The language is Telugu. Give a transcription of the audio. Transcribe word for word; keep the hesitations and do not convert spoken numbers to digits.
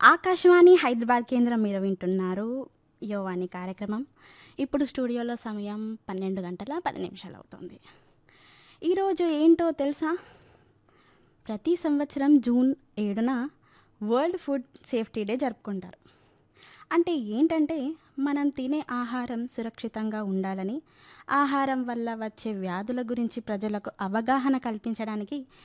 ఆకాశవాణి హైదరాబాద్ కేంద్రం మీరు వింటున్నారు యోవాని కార్యక్రమం. ఇప్పుడు స్టూడియోలో సమయం పన్నెండు గంటల పది నిమిషాలు అవుతుంది. ఈరోజు ఏంటో తెలుసా? ప్రతి సంవత్సరం జూన్ ఏడున వరల్డ్ ఫుడ్ సేఫ్టీ డే జరుపుకుంటారు. అంటే ఏంటంటే మనం తినే ఆహారం సురక్షితంగా ఉండాలని, ఆహారం వల్ల వచ్చే వ్యాధుల గురించి ప్రజలకు అవగాహన కల్పించడానికి